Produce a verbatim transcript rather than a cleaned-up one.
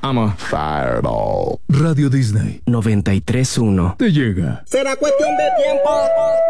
I'm a Fireball. Radio Disney noventa y tres punto uno. te llega. Será cuestión de tiempo.